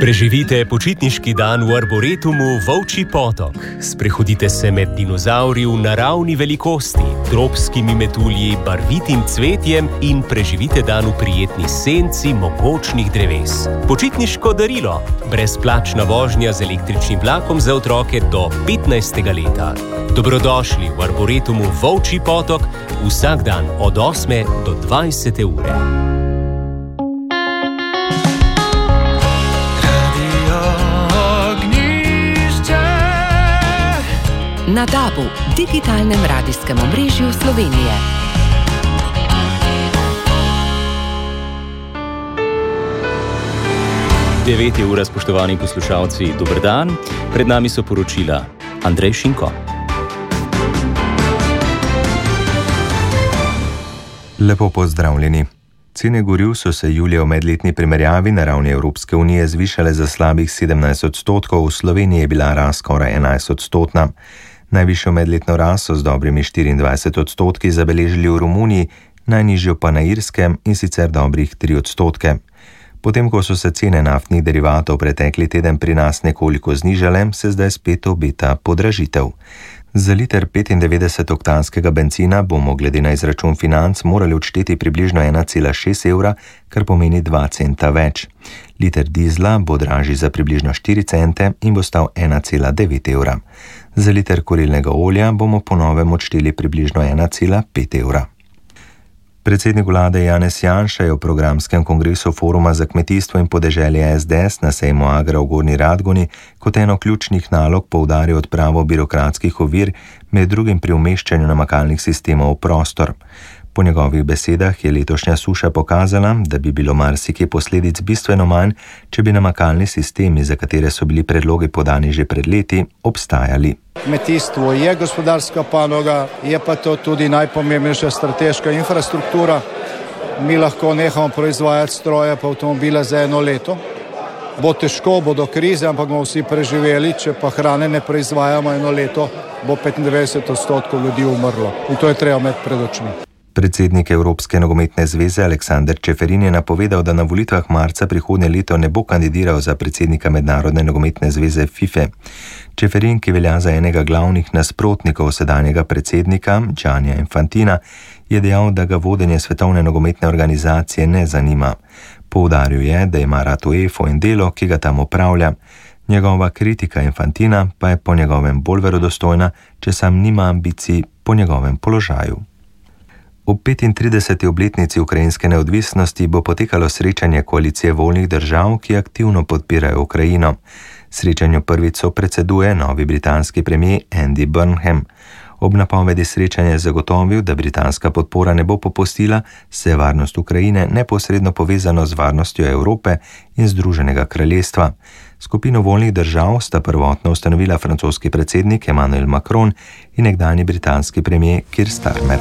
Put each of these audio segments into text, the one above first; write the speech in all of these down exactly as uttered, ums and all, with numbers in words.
Preživite počitniški dan v Arboretumu Volčji potok. Sprehodite se med dinozavri v naravni velikosti, tropskimi metulji, barvitim cvetjem in preživite dan v prijetni senci mogočnih dreves. Počitniško darilo. Brezplačna vožnja z električnim vlakom za otroke do petnajstega leta. Dobrodošli v Arboretumu Volčji potok vsak dan od osme do dvajsete ure. Na DAB-u, digitalnem radijskem omrežju Slovenije. devet je ura, spoštovani poslušalci, dober dan. Pred nami so poročila Andrej Šinko. Lepo pozdravljeni. Cene goriv so se julija v medletni primerjavi na ravni Evropske unije zvišale za slabih sedemnajst odstotkov, v Sloveniji je bila rast skoraj enajst odstotna. Najvišjo medletno rast so z dobrimi štiriindvajset odstotki zabeležili v Romuniji, najnižjo pa na Irskem in sicer dobrih tri odstotke. Potem, ko so se cene naftnih derivatov pretekli teden pri nas nekoliko znižale, se zdaj spet obeta podražitev. Za liter petindevetdesetoktanskega bencina bomo glede na izračun financ morali odšteti približno ena cela šest evra, kar pomeni dva centa več. Liter dizla bo dražji za približno štiri cente in bo stal ena cela devet evra. Za liter kurilnega olja bomo po novem odšteli približno ena cela pet evra. Predsednik vlade Janez Janša je v programskem kongresu Foruma za kmetijstvo in podeželje S D S na sejmu Agra v Gornji Radgoni kot eno ključnih nalog poudaril odpravo birokratskih ovir, med drugim pri umeščanju namakalnih sistemov v prostor. Po njegovih besedah je letošnja suša pokazala, da bi bilo marsikje posledic bistveno manj, če bi namakalni sistemi, za katere so bili predlogi podani že pred leti, obstajali. Kmetijstvo je gospodarska panoga, je pa to tudi najpomembnejša strateška infrastruktura. Mi lahko nehamo proizvajati stroje pa avtomobile za eno leto. Bo težko, bo do krize, ampak bomo vsi preživeli, če pa hrane ne proizvajamo eno leto, bo petindevetdeset odstotkov ljudi umrlo. In to je treba imeti pred očmi. Predsednik Evropske nogometne zveze Aleksander Čeferin je napovedal, da na volitvah marca prihodnje leto ne bo kandidiral za predsednika Mednarodne nogometne zveze FIFA. Čeferin, ki velja za enega glavnih nasprotnikov sedanjega predsednika, Giannija Infantina, je dejal, da ga vodenje svetovne nogometne organizacije ne zanima. Poudaril je, da ima rad UEFA in delo, ki ga tam opravlja. Njegova kritika Infantina pa je po njegovem bolj verodostojna, če sam nima ambicij po njegovem položaju. Ob petintrideseti obletnici ukrajinske neodvisnosti bo potekalo srečanje koalicije voljnih držav, ki aktivno podpirajo Ukrajino. Srečanju prvič predseduje novi britanski premier Andy Burnham. Ob napovedi srečanja je zagotovil, da britanska podpora ne bo popustila, se je varnost Ukrajine neposredno povezano z varnostjo Evrope in Združenega kraljestva. Skupino voljnih držav sta prvotno ustanovila francoski predsednik Emmanuel Macron in nekdanji britanski premier Keir Starmer.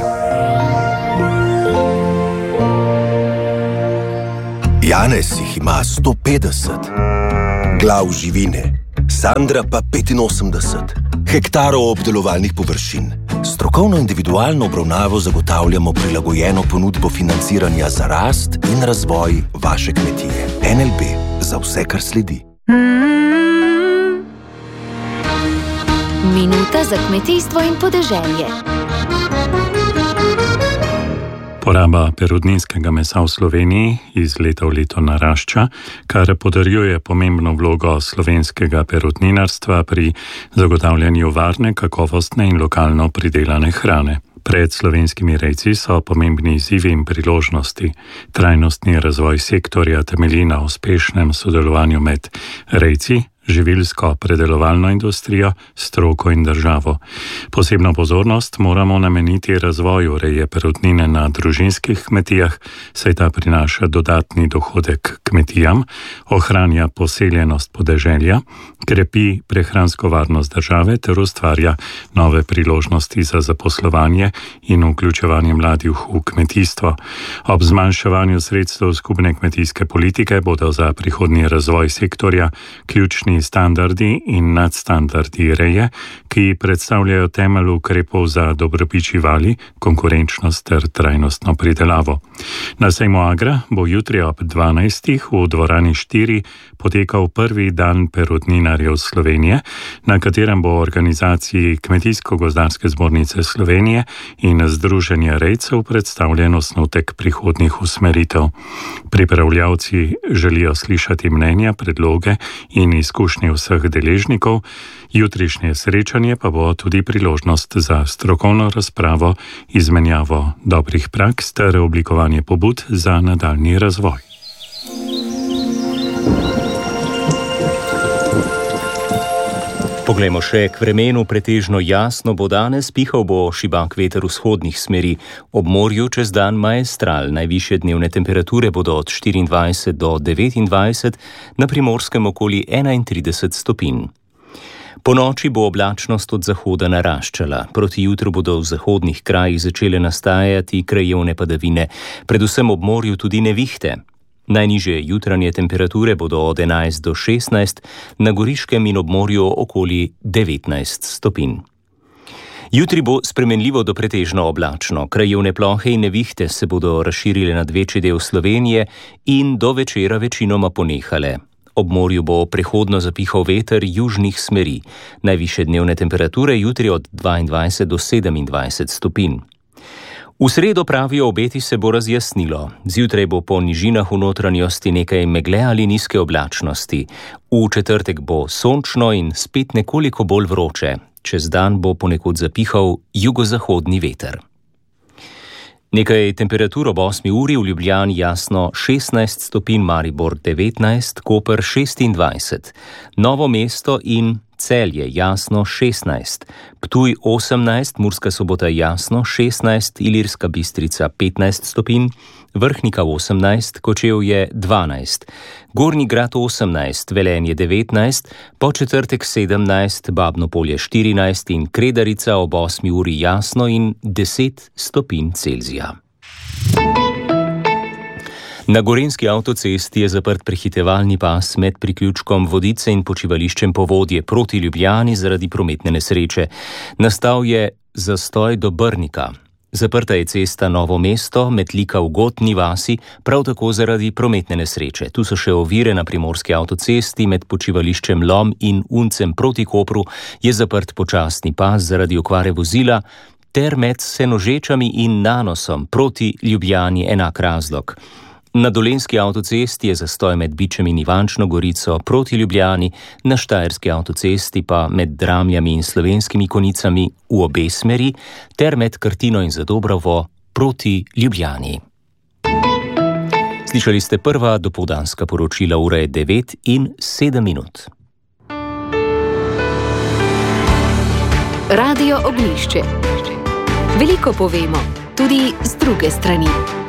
Janez jih ima sto petdeset, glav živine, Sandra pa petinosemdeset, hektarov obdelovalnih površin. Strokovno individualno obravnavo zagotavljamo prilagojeno ponudbo financiranja za rast in razvoj vaše kmetije. N L B za vse, kar sledi. Minuta za kmetijstvo in podeželje. Poraba perutninskega mesa v Sloveniji iz leta v leto narašča, kar podarjuje pomembno vlogo slovenskega perutninarstva pri zagotavljanju varne, kakovostne in lokalno pridelane hrane. Pred slovenskimi rejci so pomembni izzivi in priložnosti. Trajnostni razvoj sektorja temelji na uspešnem sodelovanju med rejci, živilsko predelovalno industrijo, stroko in državo. Posebno pozornost moramo nameniti razvoju reje perutnine na družinskih kmetijah, saj ta prinaša dodatni dohodek kmetijam, ohranja poseljenost podeželja, krepi prehransko varnost države ter ustvarja nove priložnosti za zaposlovanje in vključevanje mladih v kmetijstvo. Ob zmanjševanju sredstev skupne kmetijske politike bodo za prihodnji razvoj sektorja ključni minimalni standardi in nadstandardi reje, ki predstavljajo temelj ukrepov za dobrobit živali, konkurenčnost ter trajnostno pridelavo. Na sejmu Agra bo jutri ob dvanajstih v dvorani štiri potekal prvi dan perutninarjev Slovenije, na katerem bo organizaciji Kmetijsko-gozdarske zbornice Slovenije in Združenja rejcev predstavljen osnutek prihodnjih usmeritev. Pripravljavci želijo slišati mnenja, predloge in izkušnje vseh deležnikov, jutrišnje srečanje pa bo tudi priložnost za strokovno razpravo, izmenjavo dobrih praks ter oblikovanje pobud za nadaljnji razvoj. Poglejmo še k vremenu. Pretežno jasno bo danes, pihal bo šibak veter vzhodnih smeri. Ob morju čez dan maestral. Najvišje dnevne temperature bodo od štiriindvajset do devetindvajset, na Primorskem okoli enaintrideset stopinj. Po noči bo oblačnost od zahoda naraščala. Proti jutru bodo v zahodnih krajih začele nastajati krajevne padavine, predvsem ob morju tudi nevihte. Najnižje jutranje temperature bodo od enajst do šestnajst, na Goriškem in ob morju okoli devetnajst stopinj. Jutri bo spremenljivo do pretežno oblačno. Krajevne plohe in nevihte se bodo razširile nad večji del Slovenije in do večera večinoma ponehale. Ob morju bo prehodno zapihal veter južnih smeri. Najvišje dnevne temperature jutri od dvaindvajset do sedemindvajset stopinj. V sredo, pravijo obeti, se bo razjasnilo. Zjutraj bo po nižinah v notranjosti nekaj megle ali nizke oblačnosti. V četrtek bo sončno in spet nekoliko bolj vroče. Čez dan bo ponekod zapihal jugozahodni veter. Nekaj temperatur ob osmi uri: v Ljubljani jasno šestnajst stopinj, Maribor devetnajst, Koper šestindvajset, Novo mesto in Celje jasno šestnajst, Ptuj osemnajst, Murska Sobota jasno šestnajst, Ilirska Bistrica petnajst stopinj, Vrhnika osemnajst, Kočevje dvanajst, Gornji Grad osemnajst, Velenje devetnajst, Podčetrtek sedemnajst, Babno Polje štirinajst in Kredarica ob osmi uri jasno in deset stopinj Celzija. Na Gorenjski avtocesti je zaprt prehitevalni pas med priključkom Vodice in počivališčem Povodje proti Ljubljani zaradi prometne nesreče. Nastal je zastoj do Brnika. Zaprta je cesta Novo mesto, Metlika v Gotni vasi, prav tako zaradi prometne nesreče. Tu so še ovire. Na primorski avtocesti med počivališčem Lom in Uncem proti Kopru je zaprt počasni pas zaradi okvare vozila, ter med Senožečami in Nanosom proti Ljubljani enak razlog. Na Dolenjski avtocesti je zastoj med Bičem in Ivančno Gorico proti Ljubljani, na Štajerski avtocesti pa med Dramljami in Slovenskimi Konicami v obe smeri, ter med Krtino in Zadobrovo proti Ljubljani. Slišali ste prva dopoldanska poročila, ura je devet in sedem minut. Radio Ognjišče. Veliko povemo, tudi z druge strani.